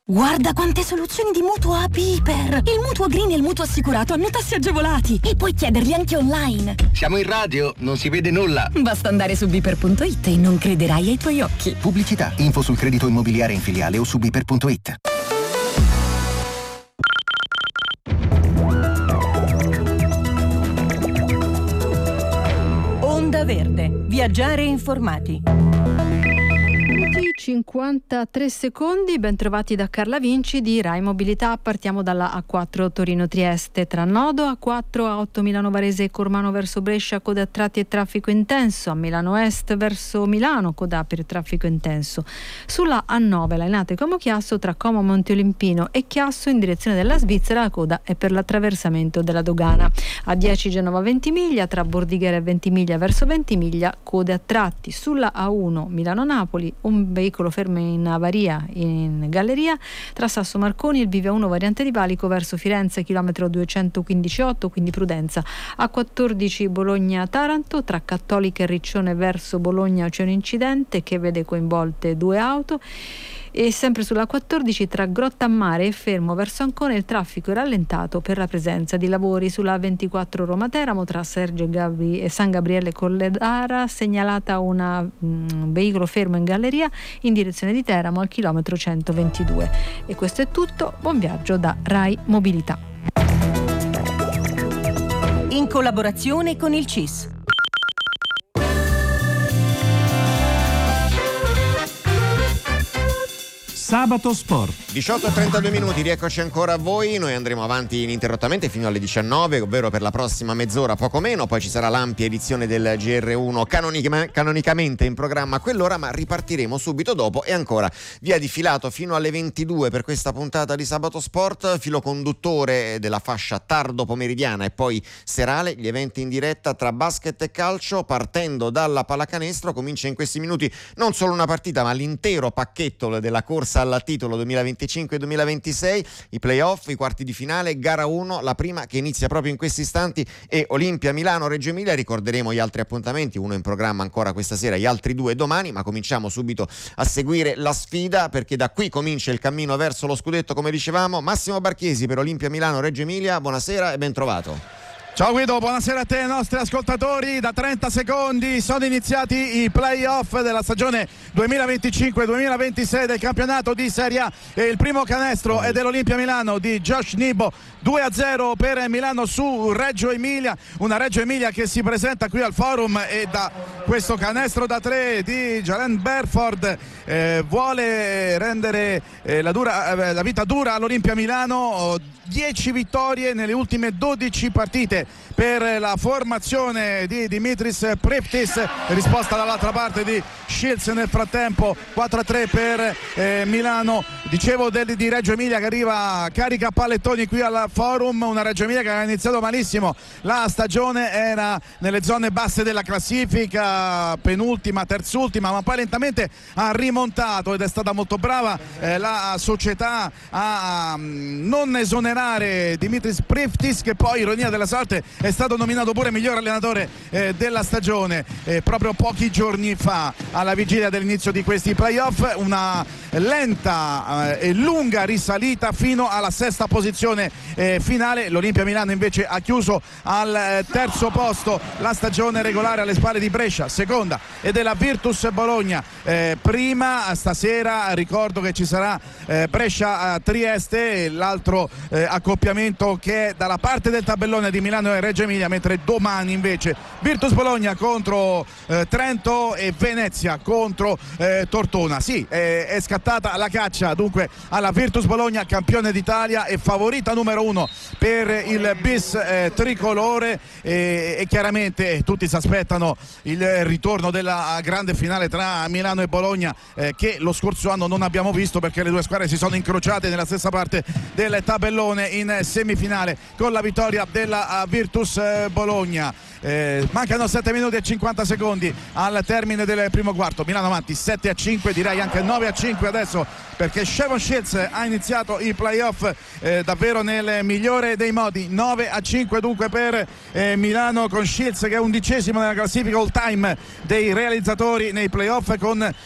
Guarda quante soluzioni di mutuo a Piper! Il mutuo green e il mutuo assicurato hanno tassi agevolati e puoi chiederli anche online. Siamo in radio, non si vede nulla. Basta andare su Piper.it e non crederai ai tuoi occhi. Pubblicità, info sul credito immobiliare in filiale o su Piper.it. Onda Verde, viaggiare informati. 53 secondi, ben trovati da Carla Vinci di Rai Mobilità. Partiamo dalla A4 Torino-Trieste, tra nodo, A4 A8 Milano-Varese e Cormano verso Brescia, coda a tratti e traffico intenso, a Milano Est verso Milano, coda per traffico intenso. Sulla A9 Lainate Como Chiasso, tra Como Monte Olimpino e Chiasso in direzione della Svizzera, la coda è per l'attraversamento della dogana. A10 Genova Ventimiglia, tra Bordighera e Ventimiglia verso Ventimiglia, code a tratti. Sulla A1 Milano-Napoli, un veicolo fermo in avaria in galleria tra Sasso Marconi e il Bivia 1 variante di Valico verso Firenze, chilometro 215,8, quindi prudenza. A14 Bologna-Taranto, tra Cattolica e Riccione verso Bologna c'è un incidente che vede coinvolte 2 auto. E sempre sulla 14 tra Grottammare e Fermo verso Ancona il traffico è rallentato per la presenza di lavori. Sulla 24 Roma-Teramo, tra Sergio e San Gabriele Colledara, segnalata un veicolo fermo in galleria in direzione di Teramo al chilometro 122. E questo è tutto, buon viaggio da Rai Mobilità. In collaborazione con il CIS. Sabato Sport. 18:32 minuti, rieccoci ancora a voi. Noi andremo avanti ininterrottamente fino alle 19, ovvero per la prossima mezz'ora poco meno. Poi ci sarà l'ampia edizione del GR1 canonicamente in programma a quell'ora, ma ripartiremo subito dopo. E ancora via di filato fino alle 22 per questa puntata di Sabato Sport. Filo conduttore della fascia tardo pomeridiana e poi serale, gli eventi in diretta tra basket e calcio. Partendo dalla pallacanestro comincia in questi minuti non solo una partita, ma l'intero pacchetto della corsa al titolo 2025-2026, i playoff, i quarti di finale, gara 1, la prima che inizia proprio in questi istanti è Olimpia Milano-Reggio Emilia. Ricorderemo gli altri appuntamenti, uno in programma ancora questa sera, gli altri 2 domani, ma cominciamo subito a seguire la sfida, perché da qui comincia il cammino verso lo scudetto, come dicevamo. Massimo Barchiesi per Olimpia Milano-Reggio Emilia, buonasera e ben trovato. Ciao Guido, buonasera a te e ai nostri ascoltatori. Da 30 secondi sono iniziati i play-off della stagione 2025-2026 del campionato di Serie A e il primo canestro è dell'Olimpia Milano di Josh Nibo, 2-0 per Milano su Reggio Emilia, una Reggio Emilia che si presenta qui al Forum e da questo canestro da 3 di Jalen Berford vuole rendere la vita dura all'Olimpia Milano. 10 vittorie nelle ultime 12 partite per la formazione di Dimitris Priptis, risposta dall'altra parte di Shields nel frattempo, 4-3 per Milano. Dicevo di Reggio Emilia che arriva carica a pallettoni qui al Forum, una Reggio Emilia che aveva iniziato malissimo la stagione, era nelle zone basse della classifica, penultima, terzultima, ma poi lentamente ha rimontato ed è stata molto brava la società a non esonerare Dimitris Priptis, che poi, ironia della sorte, è stato nominato pure miglior allenatore della stagione proprio pochi giorni fa, alla vigilia dell'inizio di questi playoff. Una lenta e lunga risalita fino alla sesta posizione finale. L'Olimpia Milano invece ha chiuso al terzo posto la stagione regolare alle spalle di Brescia, seconda, e della Virtus Bologna prima. Stasera ricordo che ci sarà Brescia-Trieste, l'altro accoppiamento che è dalla parte del tabellone di Milano e Reggio Emilia, mentre domani invece Virtus Bologna contro Trento e Venezia contro Tortona. Sì, è scattata la caccia dunque alla Virtus Bologna, campione d'Italia e favorita numero 1 per il bis tricolore, e chiaramente tutti si aspettano il ritorno della grande finale tra Milano e Bologna, che lo scorso anno non abbiamo visto perché le due squadre si sono incrociate nella stessa parte del tabellone in semifinale con la vittoria della Virtus Bologna. Mancano 7 minuti e 50 secondi al termine del primo quarto. Milano avanti 7-5, direi anche 9-5 adesso, perché Shevon Shields ha iniziato i playoff davvero nel migliore dei modi. 9-5 dunque per Milano, con Shields che è 11° nella classifica all time dei realizzatori nei playoff, con